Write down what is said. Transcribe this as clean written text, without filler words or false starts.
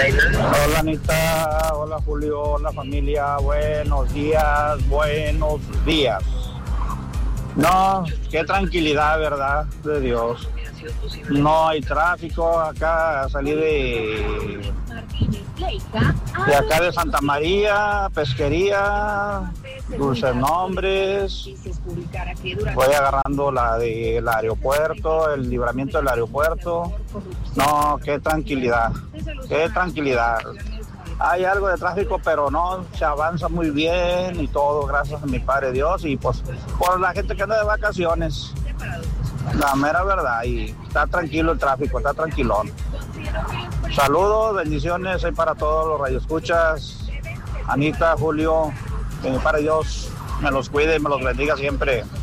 Hola Anita, hola Julio, hola familia, buenos días, buenos días. No, qué tranquilidad, verdad, de Dios. No hay tráfico acá, salí de acá de Santa María, Pesquería, Dulces Nombres. Voy agarrando la del aeropuerto, el libramiento del aeropuerto. No, qué tranquilidad, qué tranquilidad. Hay algo de tráfico, pero no, se avanza muy bien y todo, gracias a mi Padre Dios y pues por la gente que anda de vacaciones. La mera verdad, y está tranquilo el tráfico, está tranquilón. Saludos, bendiciones ahí para todos los radioescuchas. Anita, Julio, que mi Padre Dios me los cuide y me los bendiga siempre.